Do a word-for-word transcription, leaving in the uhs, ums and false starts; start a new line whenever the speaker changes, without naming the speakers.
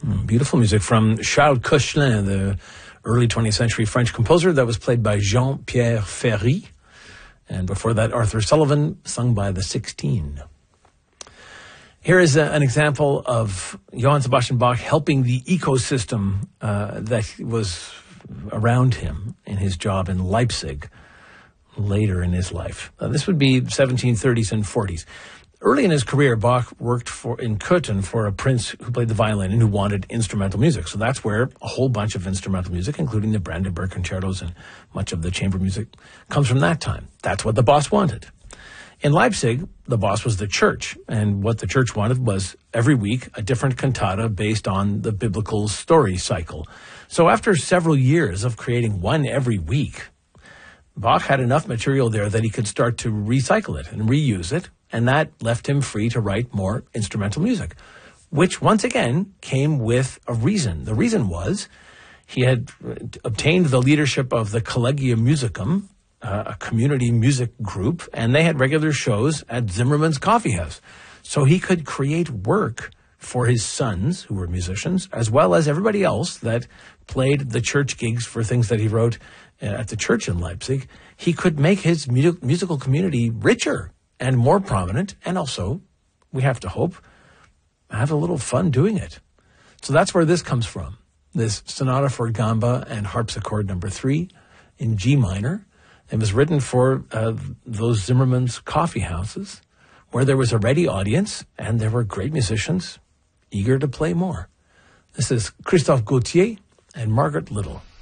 Beautiful music from Charles Koechlin, the early twentieth century French composer that was played by Jean-Pierre Ferry. And before that, Arthur Sullivan, sung by the Sixteen. Here is a, an example of Johann Sebastian Bach helping the ecosystem uh, that was around him in his job in Leipzig later in his life. Uh, this would be seventeen thirties and forties. Early in his career, Bach worked for in Köthen for a prince who played the violin and who wanted instrumental music. So that's where a whole bunch of instrumental music, including the Brandenburg concertos and much of the chamber music, comes from that time. That's what the boss wanted. In Leipzig, the boss was the church, and what the church wanted was every week a different cantata based on the biblical story cycle. So after several years of creating one every week, Bach had enough material there that he could start to recycle it and reuse it, and that left him free to write more instrumental music, which once again came with a reason. The reason was he had obtained the leadership of the Collegium Musicum, uh, a community music group, and they had regular shows at Zimmermann's Coffee House. So he could create work for his sons, who were musicians, as well as everybody else that played the church gigs for things that he wrote at the church in Leipzig. He could make his mu- musical community richer and more prominent, and also, we have to hope, have a little fun doing it. So that's where this comes from. This sonata for gamba and harpsichord number three in G minor. It was written for uh, those Zimmermann's coffee houses, where there was a ready audience, and there were great musicians eager to play more. This is Christophe Gauthier and Margaret Little.